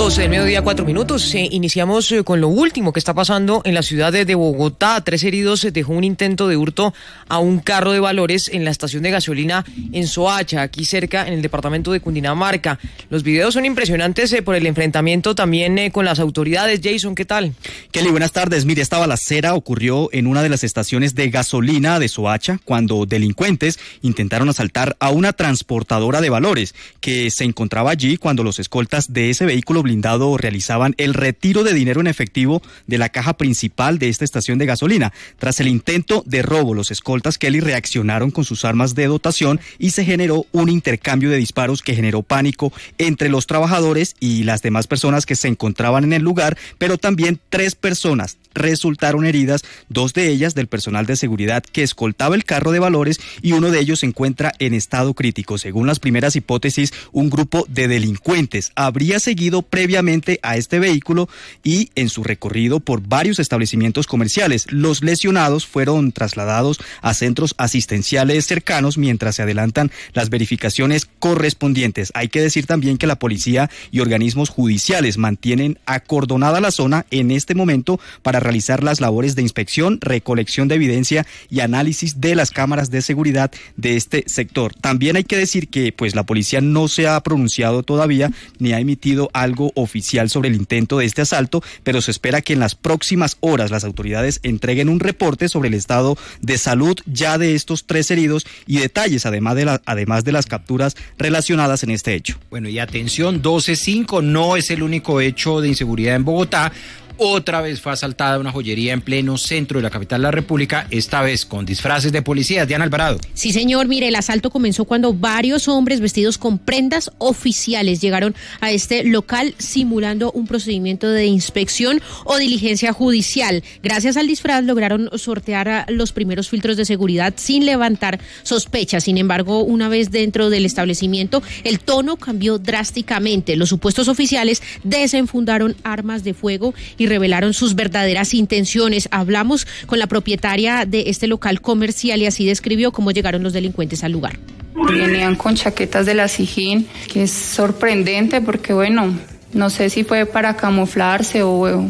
12:00 PM, 4 minutos. Iniciamos con lo último que está pasando en la ciudad de Bogotá. 3 heridos dejó un intento de hurto a un carro de valores en la estación de gasolina en Soacha, aquí cerca en el departamento de Cundinamarca. Los videos son impresionantes por el enfrentamiento también con las autoridades. Jason, ¿qué tal? Kelly, buenas tardes. Mire, esta balacera ocurrió en una de las estaciones de gasolina de Soacha cuando delincuentes intentaron asaltar a una transportadora de valores que se encontraba allí cuando los escoltas de ese vehículo blindado realizaban el retiro de dinero en efectivo de la caja principal de esta estación de gasolina. Tras el intento de robo, los escoltas, Kelly, reaccionaron con sus armas de dotación y se generó un intercambio de disparos que generó pánico entre los trabajadores y las demás personas que se encontraban en el lugar, pero también 3 personas resultaron heridas, 2 de ellas del personal de seguridad que escoltaba el carro de valores y uno de ellos se encuentra en estado crítico. Según las primeras hipótesis, un grupo de delincuentes habría seguido previamente a este vehículo y en su recorrido por varios establecimientos comerciales. Los lesionados fueron trasladados a centros asistenciales cercanos mientras se adelantan las verificaciones correspondientes. Hay que decir también que la policía y organismos judiciales mantienen acordonada la zona en este momento para realizar las labores de inspección, recolección de evidencia y análisis de las cámaras de seguridad de este sector. También hay que decir que pues la policía no se ha pronunciado todavía ni ha emitido algo oficial sobre el intento de este asalto, pero se espera que en las próximas horas las autoridades entreguen un reporte sobre el estado de salud ya de estos 3 heridos y detalles además de las capturas relacionadas en este hecho. Bueno, y atención, 12:05 no es el único hecho de inseguridad en Bogotá. Otra vez fue asaltada una joyería en pleno centro de la capital de la República, esta vez con disfraces de policías. Diana Alvarado. Sí, señor, mire, el asalto comenzó cuando varios hombres vestidos con prendas oficiales llegaron a este local simulando un procedimiento de inspección o diligencia judicial. Gracias al disfraz lograron sortear a los primeros filtros de seguridad sin levantar sospechas. Sin embargo, una vez dentro del establecimiento, el tono cambió drásticamente. Los supuestos oficiales desenfundaron armas de fuego y revelaron sus verdaderas intenciones. Hablamos con la propietaria de este local comercial y así describió cómo llegaron los delincuentes al lugar. Venían con chaquetas de la SIJIN, que es sorprendente porque, bueno, no sé si fue para camuflarse o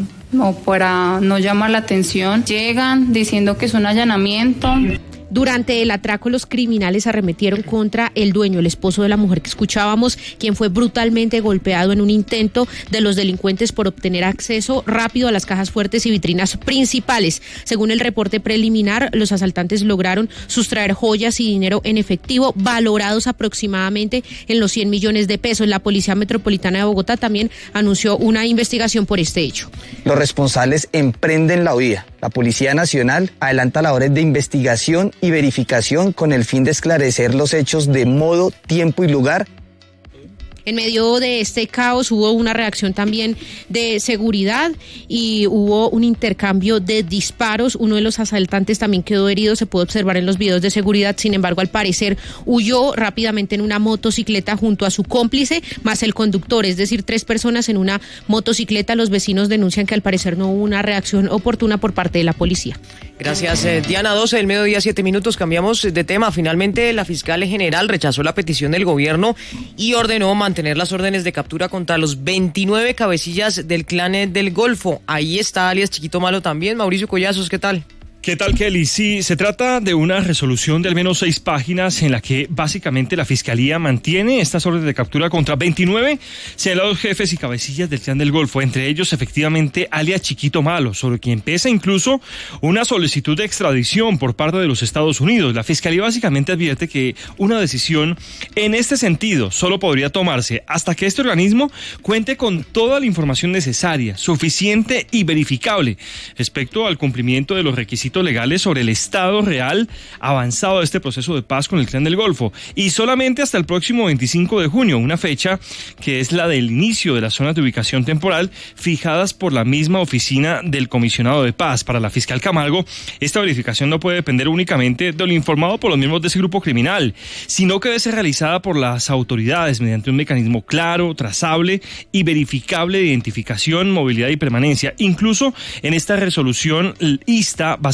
para no llamar la atención. Llegan diciendo que es un allanamiento. Durante el atraco, los criminales arremetieron contra el dueño, el esposo de la mujer que escuchábamos, quien fue brutalmente golpeado en un intento de los delincuentes por obtener acceso rápido a las cajas fuertes y vitrinas principales. Según el reporte preliminar, los asaltantes lograron sustraer joyas y dinero en efectivo valorados aproximadamente en los 100 millones de pesos. La Policía Metropolitana de Bogotá también anunció una investigación por este hecho. Los responsables emprenden la huida. La Policía Nacional adelanta labores de investigación y verificación con el fin de esclarecer los hechos de modo, tiempo y lugar. En medio de este caos hubo una reacción también de seguridad y hubo un intercambio de disparos. Uno de los asaltantes también quedó herido, se puede observar en los videos de seguridad. Sin embargo, al parecer huyó rápidamente en una motocicleta junto a su cómplice más el conductor, es decir, 3 personas en una motocicleta. Los vecinos denuncian que al parecer no hubo una reacción oportuna por parte de la policía. Gracias, Diana. 12:00 PM, 7 minutos. Cambiamos de tema. Finalmente, la fiscal general rechazó la petición del gobierno y ordenó mantener las órdenes de captura contra los 29 cabecillas del clan del Golfo. Ahí está alias Chiquito Malo también. Mauricio Collazos, ¿qué tal? ¿Qué tal, Kelly? Sí, se trata de una resolución de al menos 6 páginas en la que básicamente la Fiscalía mantiene estas órdenes de captura contra 29 señalados jefes y cabecillas del clan del Golfo, entre ellos efectivamente alias Chiquito Malo, sobre quien pesa incluso una solicitud de extradición por parte de los Estados Unidos. La Fiscalía básicamente advierte que una decisión en este sentido solo podría tomarse hasta que este organismo cuente con toda la información necesaria, suficiente y verificable respecto al cumplimiento de los requisitos legales sobre el estado real avanzado de este proceso de paz con el clan del Golfo, y solamente hasta el próximo 25 de junio, una fecha que es la del inicio de las zonas de ubicación temporal fijadas por la misma oficina del comisionado de paz. Para la fiscal Camargo, esta verificación no puede depender únicamente de lo informado por los miembros de ese grupo criminal, sino que debe ser realizada por las autoridades mediante un mecanismo claro, trazable y verificable de identificación, movilidad y permanencia. Incluso en esta resolución insta básicamente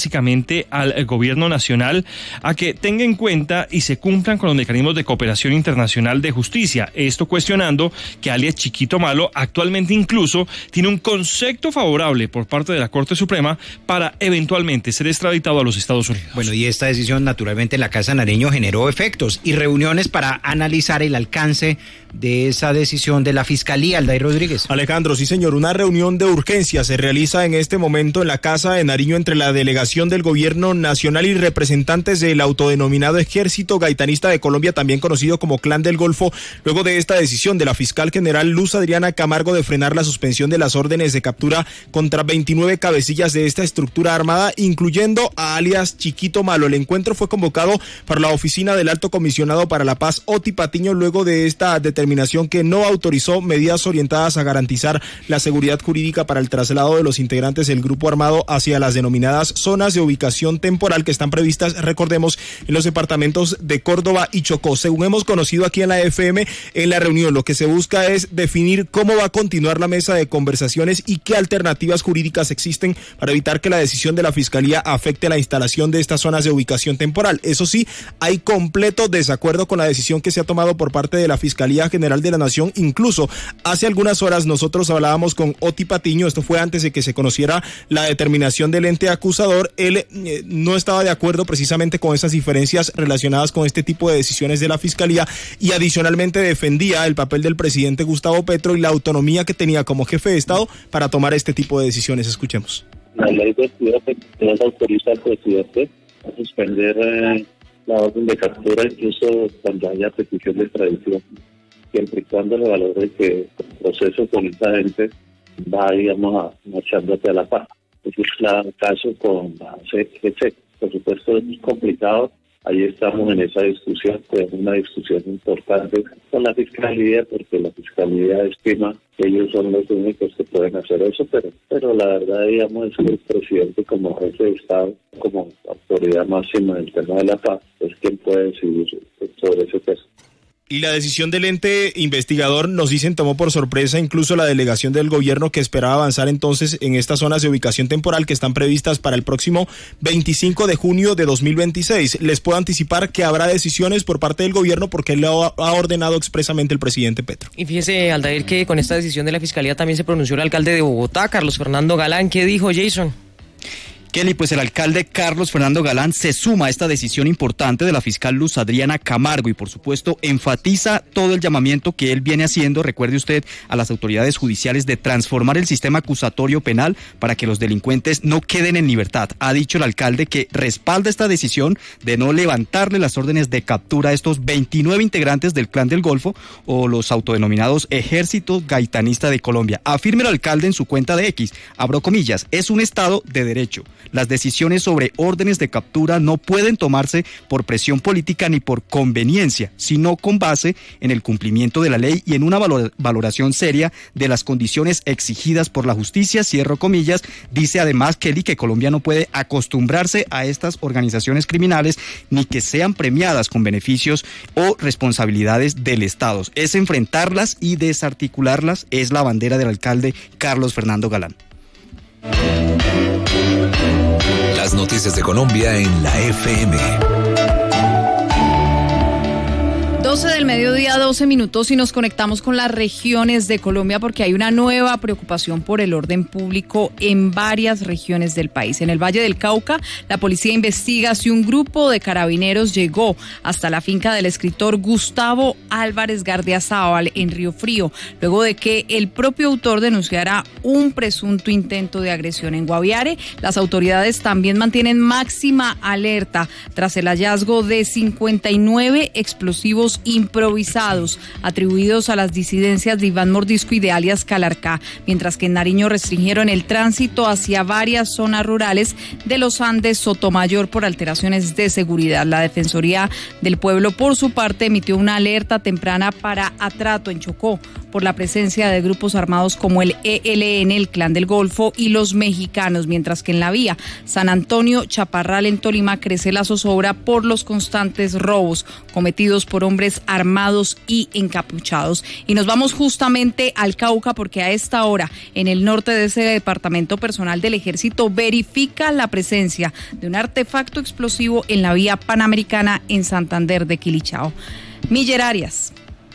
básicamente al gobierno nacional a que tenga en cuenta y se cumplan con los mecanismos de cooperación internacional de justicia. Esto cuestionando que alias Chiquito Malo actualmente incluso tiene un concepto favorable por parte de la Corte Suprema para eventualmente ser extraditado a los Estados Unidos. Bueno, y esta decisión naturalmente en la Casa Nariño generó efectos y reuniones para analizar el alcance de esa decisión de la Fiscalía. Aldair Rodríguez. Alejandro, sí señor, una reunión de urgencia se realiza en este momento en la Casa de Nariño entre la delegación del Gobierno Nacional y representantes del autodenominado Ejército Gaitanista de Colombia, también conocido como Clan del Golfo, luego de esta decisión de la fiscal general Luz Adriana Camargo de frenar la suspensión de las órdenes de captura contra 29 cabecillas de esta estructura armada, incluyendo a alias Chiquito Malo. El encuentro fue convocado para la oficina del Alto Comisionado para la Paz, Oti Patiño, luego de esta determinación que no autorizó medidas orientadas a garantizar la seguridad jurídica para el traslado de los integrantes del grupo armado hacia las denominadas zonas de ubicación temporal que están previstas, recordemos, en los departamentos de Córdoba y Chocó. Según hemos conocido aquí en la FM, en la reunión lo que se busca es definir cómo va a continuar la mesa de conversaciones y qué alternativas jurídicas existen para evitar que la decisión de la Fiscalía afecte la instalación de estas zonas de ubicación temporal. Eso sí, hay completo desacuerdo con la decisión que se ha tomado por parte de la Fiscalía General de la Nación. Incluso hace algunas horas nosotros hablábamos con Oti Patiño, esto fue antes de que se conociera la determinación del ente acusador. Él no estaba de acuerdo precisamente con esas diferencias relacionadas con este tipo de decisiones de la Fiscalía y adicionalmente defendía el papel del presidente Gustavo Petro y la autonomía que tenía como jefe de Estado para tomar este tipo de decisiones. Escuchemos. La ley de cuidado efectivo autoriza al presidente a suspender la orden de captura incluso cuando haya petición de extradición, siempre y cuando le valore que el proceso con esta gente va, digamos, marchando hacia la paz. Ese es el caso con la CGC. Por supuesto es complicado. Ahí estamos en esa discusión, que es una discusión importante con la Fiscalía, porque la Fiscalía estima que ellos son los únicos que pueden hacer eso, pero la verdad, digamos, es que el presidente como jefe de Estado, como autoridad máxima en el tema de la paz, es quien puede decidir sobre ese caso. Y la decisión del ente investigador, nos dicen, tomó por sorpresa incluso la delegación del gobierno, que esperaba avanzar entonces en estas zonas de ubicación temporal que están previstas para el próximo 25 de junio de 2026. Les puedo anticipar que habrá decisiones por parte del gobierno porque lo ha ordenado expresamente el presidente Petro. Y fíjese, Aldair, que con esta decisión de la Fiscalía también se pronunció el alcalde de Bogotá, Carlos Fernando Galán. ¿Qué dijo, Jason? Kelly, pues el alcalde Carlos Fernando Galán se suma a esta decisión importante de la fiscal Luz Adriana Camargo y por supuesto enfatiza todo el llamamiento que él viene haciendo, recuerde usted, a las autoridades judiciales de transformar el sistema acusatorio penal para que los delincuentes no queden en libertad. Ha dicho el alcalde que respalda esta decisión de no levantarle las órdenes de captura a estos 29 integrantes del Clan del Golfo o los autodenominados Ejército Gaitanista de Colombia. Afirma el alcalde en su cuenta de X, abro comillas, es un Estado de derecho. Las decisiones sobre órdenes de captura no pueden tomarse por presión política ni por conveniencia, sino con base en el cumplimiento de la ley y en una valoración seria de las condiciones exigidas por la justicia, cierro comillas. Dice además Kelly que Colombia no puede acostumbrarse a estas organizaciones criminales ni que sean premiadas con beneficios o responsabilidades del Estado. Es enfrentarlas y desarticularlas, es la bandera del alcalde Carlos Fernando Galán. Las noticias de Colombia en la FM. 12 del mediodía, 12 minutos y nos conectamos con las regiones de Colombia porque hay una nueva preocupación por el orden público en varias regiones del país. En el Valle del Cauca, la policía investiga si un grupo de carabineros llegó hasta la finca del escritor Gustavo Álvarez Gardiazabal en Río Frío, luego de que el propio autor denunciara un presunto intento de agresión en Guaviare. Las autoridades también mantienen máxima alerta tras el hallazgo de 59 explosivos improvisados atribuidos a las disidencias de Iván Mordisco y de alias Calarcá, mientras que en Nariño restringieron el tránsito hacia varias zonas rurales de los Andes Sotomayor por alteraciones de seguridad. La Defensoría del Pueblo, por su parte, emitió una alerta temprana para atrato en Chocó por la presencia de grupos armados como el ELN, el Clan del Golfo y los mexicanos, mientras que en la vía San Antonio Chaparral en Tolima crece la zozobra por los constantes robos cometidos por hombres hombres armados y encapuchados. Y nos vamos justamente al Cauca porque a esta hora en el norte de ese departamento personal del ejército verifica la presencia de un artefacto explosivo en la vía panamericana en Santander de Quilichao. Miller Arias.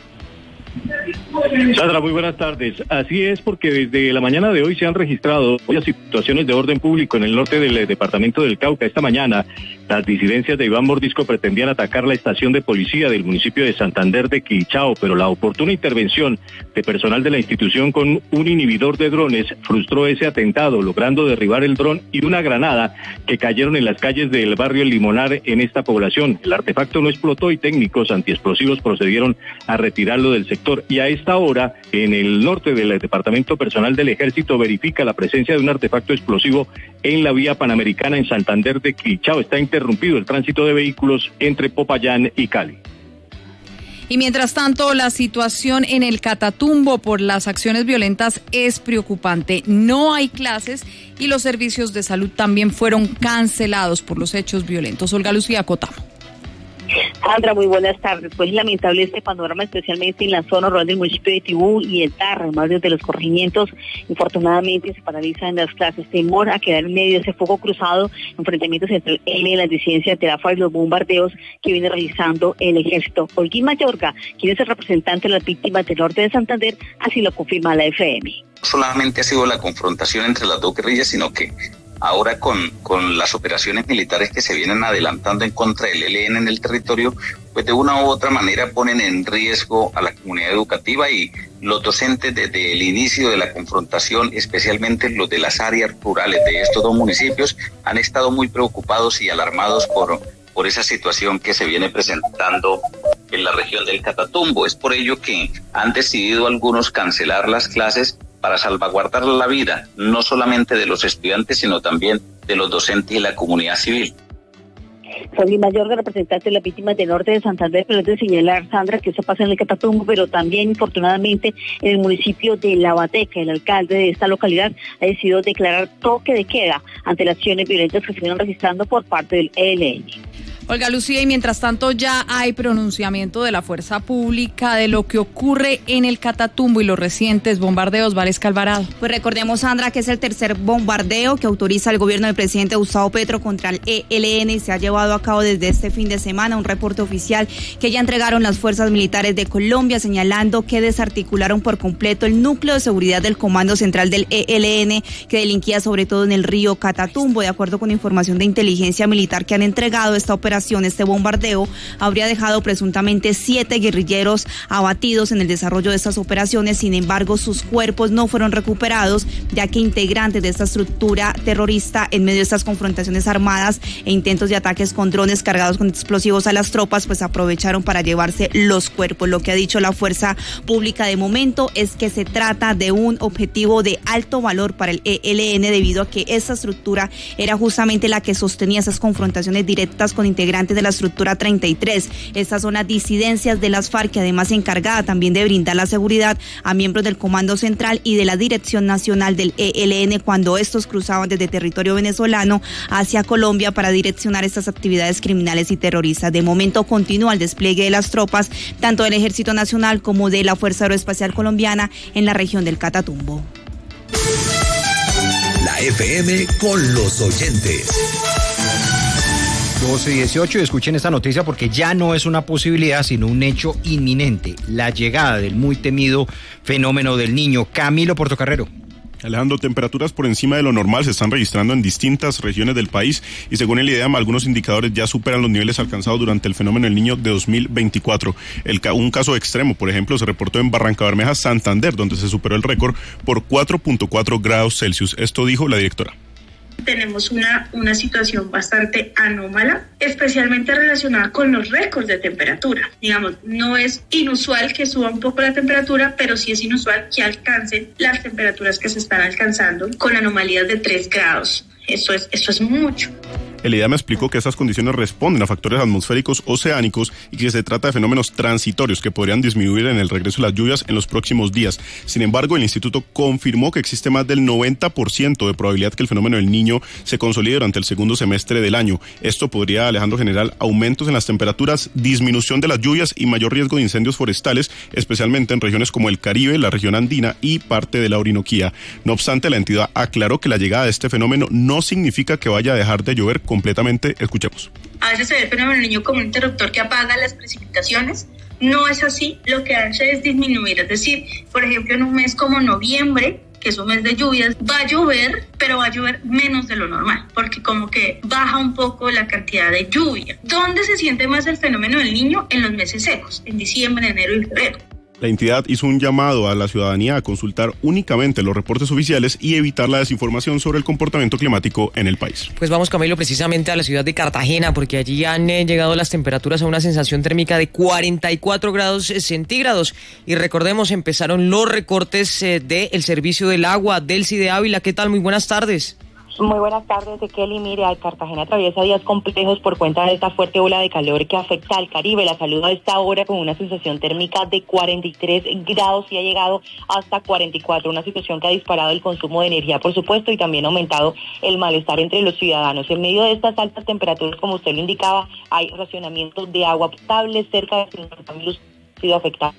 Sandra, muy buenas tardes. Así es, porque desde la mañana de hoy se han registrado varias situaciones de orden público en el norte del departamento del Cauca. Esta mañana, las disidencias de Iván Mordisco pretendían atacar la estación de policía del municipio de Santander de Quilichao, pero la oportuna intervención de personal de la institución con un inhibidor de drones frustró ese atentado, logrando derribar el dron y una granada que cayeron en las calles del barrio El Limonar en esta población. El artefacto no explotó y técnicos antiexplosivos procedieron a retirarlo del sector. Y a esta hora, en el norte del departamento personal del ejército verifica la presencia de un artefacto explosivo en la vía panamericana en Santander de Quilichao. Está interrumpido el tránsito de vehículos entre Popayán y Cali. Y mientras tanto, la situación en el Catatumbo por las acciones violentas es preocupante. No hay clases y los servicios de salud también fueron cancelados por los hechos violentos. Olga Lucía Cotamo. Sandra, muy buenas tardes. Pues lamentable este panorama, especialmente en la zona rural del municipio de Tibú y el Tarra, en varios de los corregimientos. Infortunadamente se paralizan las clases, temor a quedar en medio de ese fuego cruzado, enfrentamientos entre el ELN, las disidencias de la FARC y los bombardeos que viene realizando el ejército. Olguín Mayorga, quien es el representante de las víctimas del norte de Santander, así lo confirma la FM. No solamente ha sido la confrontación entre las dos guerrillas, sino que ahora con las operaciones militares que se vienen adelantando en contra del ELN en el territorio, pues de una u otra manera ponen en riesgo a la comunidad educativa y los docentes desde el inicio de la confrontación, especialmente los de las áreas rurales de estos dos municipios, han estado muy preocupados y alarmados por esa situación que se viene presentando en la región del Catatumbo. Es por ello que han decidido algunos cancelar las clases para salvaguardar la vida, no solamente de los estudiantes, sino también de los docentes y la comunidad civil. Olguín Mayorga, representante de las víctimas del norte de Santander, pero es de señalar, Sandra, que eso pasa en el Catatumbo, pero también, infortunadamente, en el municipio de La Bateca. El alcalde de esta localidad ha decidido declarar toque de queda ante las acciones violentas que se vienen registrando por parte del ELN. Olga Lucía, y mientras tanto ya hay pronunciamiento de la fuerza pública de lo que ocurre en el Catatumbo y los recientes bombardeos. Valesca Alvarado. Pues recordemos, Sandra, que es el tercer bombardeo que autoriza el gobierno del presidente Gustavo Petro contra el ELN y se ha llevado a cabo desde este fin de semana un reporte oficial que ya entregaron las fuerzas militares de Colombia, señalando que desarticularon por completo el núcleo de seguridad del Comando Central del ELN, que delinquía sobre todo en el río Catatumbo. De acuerdo con información de inteligencia militar que han entregado, esta operación, este bombardeo, habría dejado presuntamente 7 guerrilleros abatidos en el desarrollo de estas operaciones. Sin embargo, sus cuerpos no fueron recuperados, ya que integrantes de esta estructura terrorista, en medio de estas confrontaciones armadas e intentos de ataques con drones cargados con explosivos a las tropas, pues aprovecharon para llevarse los cuerpos. Lo que ha dicho la fuerza pública de momento es que se trata de un objetivo de alto valor para el ELN, debido a que esta estructura era justamente la que sostenía esas confrontaciones directas con integrantes de la estructura 33. Estas son las disidencias de las FARC, que además se encargada también de brindar la seguridad a miembros del Comando Central y de la Dirección Nacional del ELN cuando estos cruzaban desde territorio venezolano hacia Colombia para direccionar estas actividades criminales y terroristas. De momento continúa el despliegue de las tropas, tanto del Ejército Nacional como de la Fuerza Aeroespacial Colombiana en la región del Catatumbo. La FM con los oyentes. 12:18, escuchen esta noticia porque ya no es una posibilidad, sino un hecho inminente: la llegada del muy temido fenómeno del Niño. Camilo Portocarrero. Alejandro, temperaturas por encima de lo normal se están registrando en distintas regiones del país y según el IDEAM, algunos indicadores ya superan los niveles alcanzados durante el fenómeno del Niño de 2024. Un caso extremo, por ejemplo, se reportó en Barrancabermeja, Santander, donde se superó el récord por 4.4 grados Celsius. Esto dijo la directora. Tenemos una situación bastante anómala, especialmente relacionada con los récords de temperatura. Digamos, no es inusual que suba un poco la temperatura, pero sí es inusual que alcancen las temperaturas que se están alcanzando con anomalías de 3 grados. Eso es mucho. El IDEAM explicó que estas condiciones responden a factores atmosféricos oceánicos y que se trata de fenómenos transitorios que podrían disminuir en el regreso de las lluvias en los próximos días. Sin embargo, el instituto confirmó que existe más del 90% de probabilidad que el fenómeno del Niño se consolide durante el segundo semestre del año. Esto podría, Alejandro, generar aumentos en las temperaturas, disminución de las lluvias y mayor riesgo de incendios forestales, especialmente en regiones como el Caribe, la región andina y parte de la Orinoquía. No obstante, la entidad aclaró que la llegada de este fenómeno no significa que vaya a dejar de llover completamente. Escuchemos. A veces se ve el fenómeno del Niño como un interruptor que apaga las precipitaciones. No es así, lo que hace es disminuir. Es decir, por ejemplo, en un mes como noviembre, que es un mes de lluvias, va a llover, pero va a llover menos de lo normal, porque como que baja un poco la cantidad de lluvia. ¿Dónde se siente más el fenómeno del Niño? En los meses secos, en diciembre, enero y febrero. La entidad hizo un llamado a la ciudadanía a consultar únicamente los reportes oficiales y evitar la desinformación sobre el comportamiento climático en el país. Pues vamos, Camilo, precisamente a la ciudad de Cartagena, porque allí han llegado las temperaturas a una sensación térmica de 44 grados centígrados. Y recordemos, empezaron los recortes del servicio del agua del CIDE Ávila. ¿Qué tal? Muy buenas tardes. Muy buenas tardes, Kelly. Mire, Cartagena atraviesa días complejos por cuenta de esta fuerte ola de calor que afecta al Caribe. La salud a esta hora con una sensación térmica de 43 grados y ha llegado hasta 44, una situación que ha disparado el consumo de energía, por supuesto, y también ha aumentado el malestar entre los ciudadanos. En medio de estas altas temperaturas, como usted lo indicaba, hay racionamiento de agua potable, cerca de 50.000 han sido afectados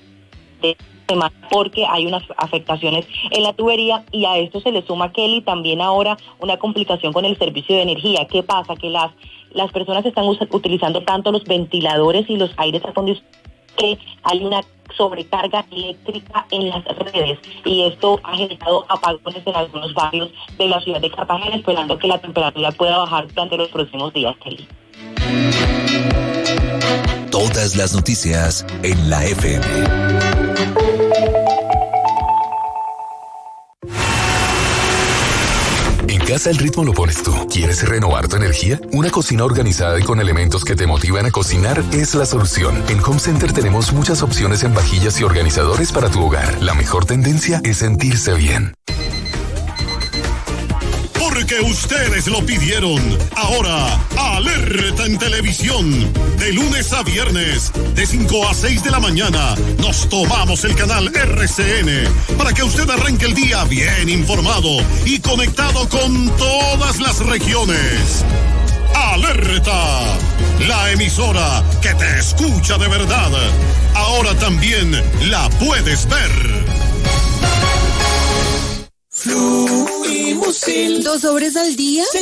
porque hay unas afectaciones en la tubería, y a esto se le suma, Kelly, también ahora una complicación con el servicio de energía. ¿Qué pasa? Que las personas están utilizando tanto los ventiladores y los aires acondicionados que hay una sobrecarga eléctrica en las redes, y esto ha generado apagones en algunos barrios de la ciudad de Cartagena, esperando que la temperatura pueda bajar durante los próximos días, Kelly. Todas las noticias en la FM. En casa el ritmo lo pones tú. ¿Quieres renovar tu energía? Una cocina organizada y con elementos que te motivan a cocinar es la solución. En Home Center tenemos muchas opciones en vajillas y organizadores para tu hogar. La mejor tendencia es sentirse bien. Porque ustedes lo pidieron. Ahora, Alerta en Televisión. De lunes a viernes, de 5 a 6 de la mañana, nos tomamos el canal RCN para que usted arranque el día bien informado y conectado con todas las regiones. Alerta, la emisora que te escucha de verdad. Ahora también la puedes ver. Fluimusil. 2 sobres al día.